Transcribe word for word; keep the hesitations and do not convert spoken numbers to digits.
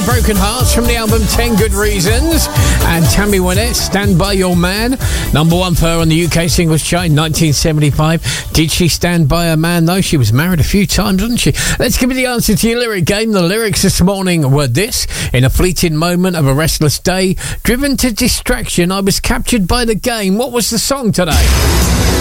Broken Hearts from the album ten Good Reasons. And Tammy Wynette, Stand By Your Man. Number one for her on the U K singles chart in nineteen seventy-five. Did she stand by her man, though? She was married a few times, wasn't she? Let's give you the answer to your lyric game. The lyrics this morning were this. In a fleeting moment of a restless day, driven to distraction, I was captured by the game. What was the song today?